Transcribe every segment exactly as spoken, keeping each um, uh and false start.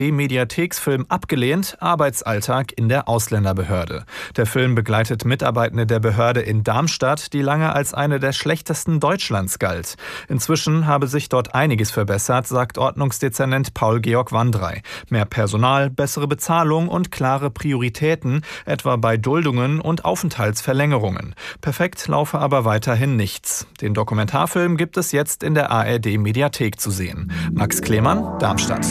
Mediatheksfilm abgelehnt, Arbeitsalltag in der Ausländerbehörde. Der Film begleitet Mitarbeitende der Behörde in Darmstadt, die lange als eine der schlechtesten Deutschlands galt. Inzwischen habe sich dort einiges verbessert, sagt Ordnungsdezernent Paul-Georg Wandrey. Mehr Personal, bessere Bezahlung und klare Prioritäten, etwa bei Duldungen und Aufenthaltsverlängerungen. Perfekt laufe aber weiterhin nichts. Den Dokumentarfilm gibt es jetzt in der A R D-Mediathek zu sehen. Max Klemann, Darmstadt.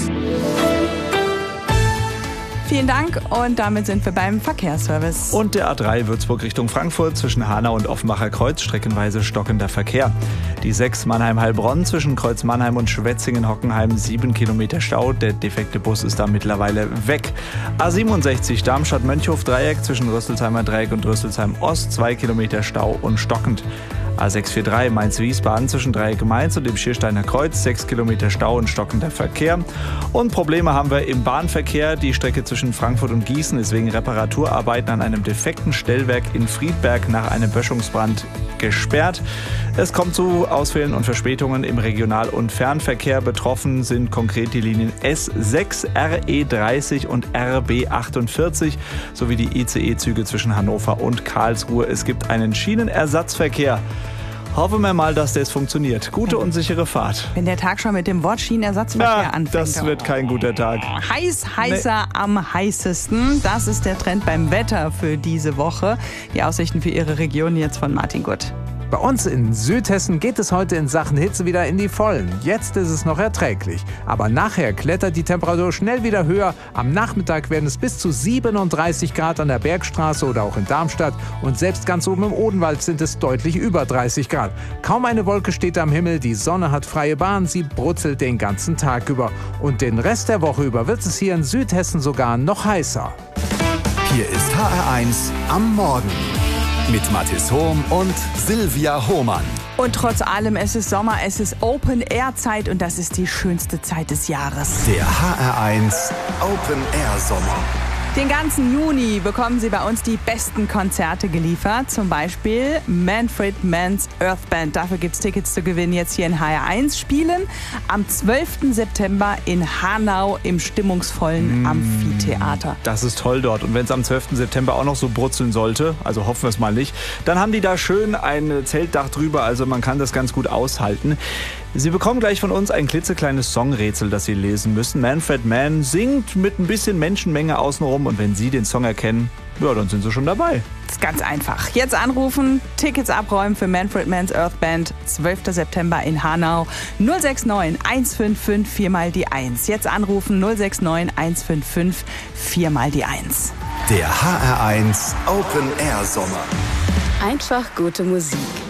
Vielen Dank und damit sind wir beim Verkehrsservice. Und der A drei Würzburg Richtung Frankfurt zwischen Hanau und Offenbacher Kreuz streckenweise stockender Verkehr. Die sechs Mannheim-Heilbronn zwischen Kreuz Mannheim und Schwetzingen-Hockenheim sieben Kilometer Stau. Der defekte Bus ist da mittlerweile weg. A siebenundsechzig Darmstadt-Mönchhof-Dreieck zwischen Rüsselsheimer Dreieck und Rüsselsheim Ost zwei Kilometer Stau und stockend. A sechs vier drei Mainz-Wiesbaden zwischen Dreieck Mainz und dem Schiersteiner Kreuz sechs Kilometer Stau und stockender Verkehr. Und Probleme haben wir im Bahnverkehr. Die Strecke zwischen Frankfurt und Gießen ist wegen Reparaturarbeiten an einem defekten Stellwerk in Friedberg nach einem Böschungsbrand gesperrt. Es kommt zu Ausfällen und Verspätungen im Regional- und Fernverkehr. Betroffen sind konkret die Linien S sechs, R E dreißig und R B achtundvierzig sowie die I C E-Züge zwischen Hannover und Karlsruhe. Es gibt einen Schienenersatzverkehr. Hoffen wir mal, dass das funktioniert. Gute und sichere Fahrt. Wenn der Tag schon mit dem Wort Schienenersatzverkehr ja, anfängt. Das wird kein guter Tag. Heiß, heißer, nee. Am heißesten. Das ist der Trend beim Wetter für diese Woche. Die Aussichten für Ihre Region jetzt von Martin Gutt. Bei uns in Südhessen geht es heute in Sachen Hitze wieder in die Vollen. Jetzt ist es noch erträglich. Aber nachher klettert die Temperatur schnell wieder höher. Am Nachmittag werden es bis zu siebenunddreißig Grad an der Bergstraße oder auch in Darmstadt. Und selbst ganz oben im Odenwald sind es deutlich über dreißig Grad. Kaum eine Wolke steht am Himmel. Die Sonne hat freie Bahn. Sie brutzelt den ganzen Tag über. Und den Rest der Woche über wird es hier in Südhessen sogar noch heißer. Hier ist H R eins am Morgen. Mit Mathis Hohm und Silvia Hohmann. Und trotz allem, es ist Sommer, es ist Open-Air-Zeit und das ist die schönste Zeit des Jahres. Der H R eins Open-Air-Sommer. Den ganzen Juni bekommen Sie bei uns die besten Konzerte geliefert. Zum Beispiel Manfred Mann's Earth Band. Dafür gibt es Tickets zu gewinnen jetzt hier in H R eins. Spielen am zwölften September in Hanau im stimmungsvollen Amphitheater. Das ist toll dort. Und wenn es am zwölften September auch noch so brutzeln sollte, also hoffen wir es mal nicht, dann haben die da schön ein Zeltdach drüber. Also man kann das ganz gut aushalten. Sie bekommen gleich von uns ein klitzekleines Songrätsel, das Sie lesen müssen. Manfred Mann singt mit ein bisschen Menschenmenge außenrum und wenn Sie den Song erkennen, ja, dann sind Sie schon dabei. Das ist ganz einfach. Jetzt anrufen, Tickets abräumen für Manfred Mann's Earth Band, zwölften September in Hanau. null sechs neun eins fünf fünf vier mal die eins. Jetzt anrufen null sechs neun eins fünf fünf vier mal die eins. Der H R eins Open Air Sommer. Einfach gute Musik.